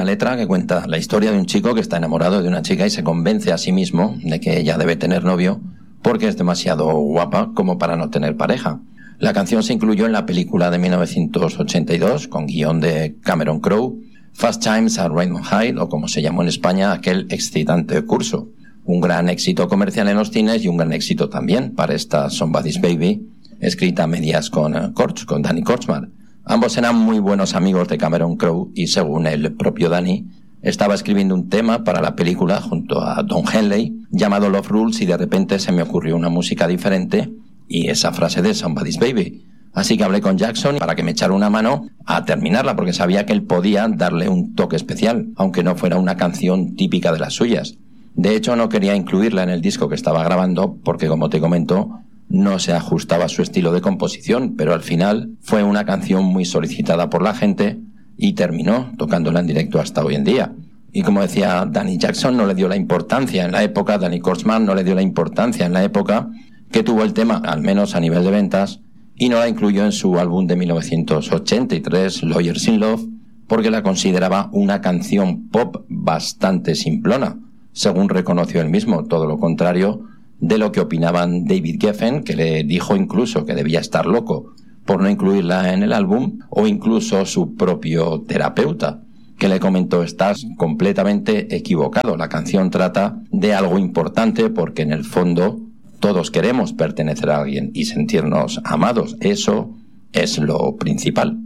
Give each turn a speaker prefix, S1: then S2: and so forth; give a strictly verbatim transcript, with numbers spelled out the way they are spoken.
S1: una letra que cuenta la historia de un chico que está enamorado de una chica y se convence a sí mismo de que ella debe tener novio porque es demasiado guapa como para no tener pareja. La canción se incluyó en la película de mil novecientos ochenta y dos con guión de Cameron Crowe, Fast Times at Raymond High, o como se llamó en España, aquel excitante curso. Un gran éxito comercial en los cines y un gran éxito también para esta Somebody's Baby, escrita a medias con uh, Korch, con Danny Korchmar. Ambos eran muy buenos amigos de Cameron Crowe y, según el propio Danny, estaba escribiendo un tema para la película junto a Don Henley llamado Love Rules y de repente se me ocurrió una música diferente y esa frase de Somebody's Baby. Así que hablé con Jackson para que me echara una mano a terminarla porque sabía que él podía darle un toque especial, aunque no fuera una canción típica de las suyas. De hecho, no quería incluirla en el disco que estaba grabando porque, como te comento, no se ajustaba a su estilo de composición, pero al final fue una canción muy solicitada por la gente y terminó tocándola en directo hasta hoy en día. Y como decía Danny Jackson, no le dio la importancia en la época, Danny Korchmar no le dio la importancia en la época que tuvo el tema, al menos a nivel de ventas, y no la incluyó en su álbum de mil novecientos ochenta y tres, Lawyers in Love, porque la consideraba una canción pop bastante simplona, según reconoció él mismo, todo lo contrario de lo que opinaban David Geffen, que le dijo incluso que debía estar loco por no incluirla en el álbum, o incluso su propio terapeuta, que le comentó: estás completamente equivocado, la canción trata de algo importante porque en el fondo todos queremos pertenecer a alguien y sentirnos amados, eso es lo principal.